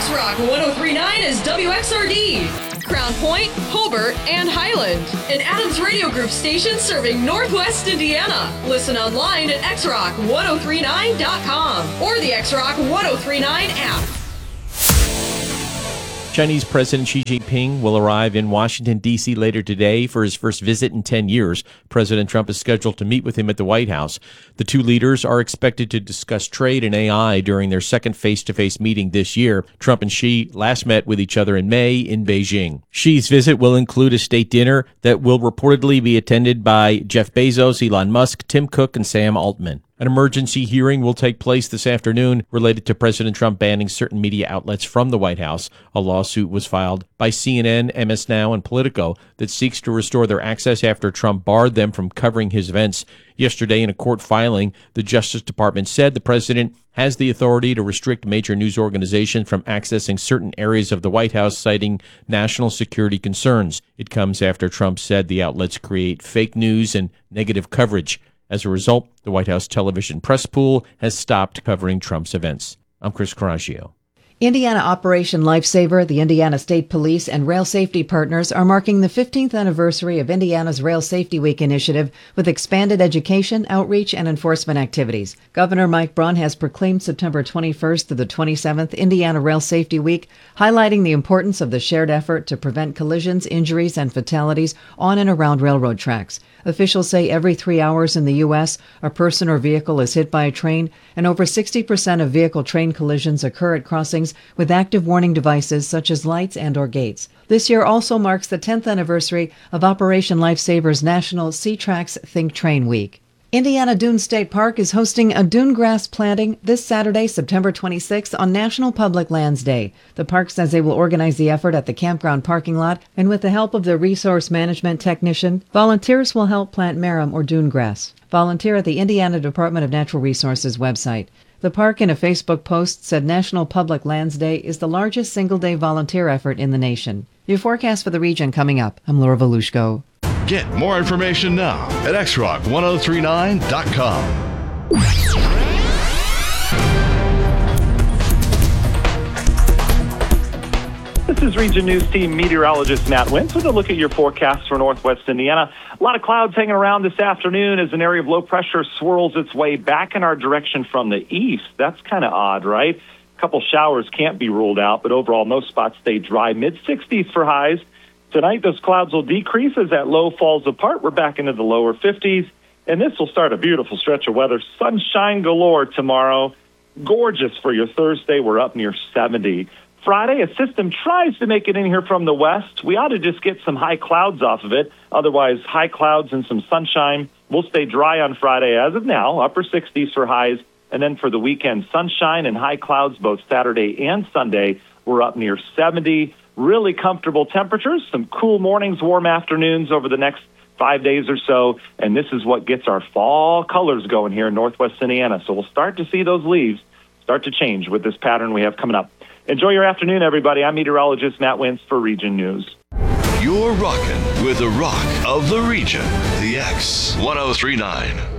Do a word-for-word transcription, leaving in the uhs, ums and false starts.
X-Rock one oh three point nine is W X R D, Crown Point, Hobart, and Highland. An Adams Radio Group station serving Northwest Indiana. Listen online at x rock one oh three nine dot com or the X-Rock one oh three nine app. Chinese President Xi Jinping will arrive in Washington, D C later today for his first visit in ten years. President Trump is scheduled to meet with him at the White House. The two leaders are expected to discuss trade and A I during their second face-to-face meeting this year. Trump and Xi last met with each other in May in Beijing. Xi's visit will include a state dinner that will reportedly be attended by Jeff Bezos, Elon Musk, Tim Cook, and Sam Altman. An emergency hearing will take place this afternoon related to President Trump banning certain media outlets from the White House. A lawsuit was filed by C N N, M S Now, and Politico that seeks to restore their access after Trump barred them from covering his events. Yesterday, in a court filing, the Justice Department said the president has the authority to restrict major news organizations from accessing certain areas of the White House, citing national security concerns. It comes after Trump said the outlets create fake news and negative coverage. As a result, the White House television press pool has stopped covering Trump's events. I'm Chris Coraggio. Indiana Operation Lifesaver, the Indiana State Police, and Rail Safety Partners are marking the fifteenth anniversary of Indiana's Rail Safety Week initiative with expanded education, outreach, and enforcement activities. Governor Mike Braun has proclaimed September twenty-first to the twenty-seventh Indiana Rail Safety Week, highlighting the importance of the shared effort to prevent collisions, injuries, and fatalities on and around railroad tracks. Officials say every three hours in the U S, a person or vehicle is hit by a train, and over sixty percent of vehicle-train collisions occur at crossings with active warning devices such as lights and or gates. This year also marks the tenth anniversary of Operation Lifesaver's National C-Trax Think Train Week. Indiana Dunes State Park is hosting a dune grass planting this Saturday, September twenty-sixth, on National Public Lands Day. The park says they will organize the effort at the campground parking lot, and with the help of the resource management technician, volunteers will help plant marram or dune grass. Volunteer at the Indiana Department of Natural Resources website. The park, in a Facebook post, said National Public Lands Day is the largest single-day volunteer effort in the nation. Your forecast for the region coming up. I'm Laura Volushko. Get more information now at x rock one oh three nine dot com. This is Region News Team meteorologist Matt Wentz with a look at your forecast for Northwest Indiana. A lot of clouds hanging around this afternoon as an area of low pressure swirls its way back in our direction from the east. That's kind of odd, right? A couple showers can't be ruled out, but overall most spots stay dry. mid sixties for highs. Tonight, those clouds will decrease as that low falls apart. We're back into the lower fifties, and this will start a beautiful stretch of weather. Sunshine galore tomorrow. Gorgeous for your Thursday. We're up near seventy. Friday, a system tries to make it in here from the west. We ought to just get some high clouds off of it. Otherwise, high clouds and some sunshine. We'll stay dry on Friday as of now, upper sixties for highs. And then for the weekend, sunshine and high clouds both Saturday and Sunday. We're up near seventy. Really comfortable temperatures, some cool mornings, warm afternoons over the next five days or so. And this is what gets our fall colors going here in Northwest Indiana. So we'll start to see those leaves start to change with this pattern we have coming up. Enjoy your afternoon, everybody. I'm meteorologist Matt Wentz for Region News. You're rocking with the rock of the region, the X one oh three nine.